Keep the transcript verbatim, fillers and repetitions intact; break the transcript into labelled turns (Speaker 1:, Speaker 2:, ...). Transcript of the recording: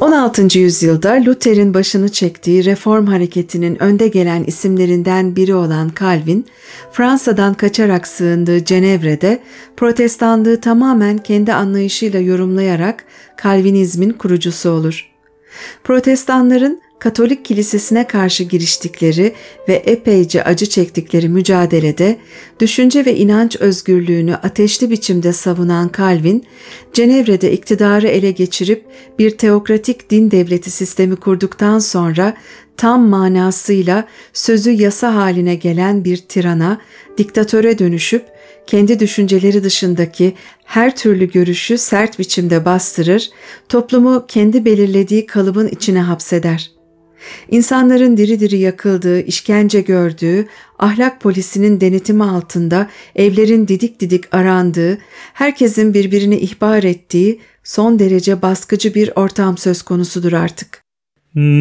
Speaker 1: on altıncı yüzyılda Luther'in başını çektiği reform hareketinin önde gelen isimlerinden biri olan Calvin, Fransa'dan kaçarak sığındığı Cenevre'de Protestanlığı tamamen kendi anlayışıyla yorumlayarak Calvinizmin kurucusu olur. Protestanların Katolik kilisesine karşı giriştikleri ve epeyce acı çektikleri mücadelede düşünce ve inanç özgürlüğünü ateşli biçimde savunan Calvin, Cenevre'de iktidarı ele geçirip bir teokratik din devleti sistemi kurduktan sonra tam manasıyla sözü yasa haline gelen bir tirana, diktatöre dönüşüp kendi düşünceleri dışındaki her türlü görüşü sert biçimde bastırır, toplumu kendi belirlediği kalıbın içine hapseder. İnsanların diri diri yakıldığı, işkence gördüğü, ahlak polisinin denetimi altında evlerin didik didik arandığı, herkesin birbirini ihbar ettiği son derece baskıcı bir ortam söz konusudur artık.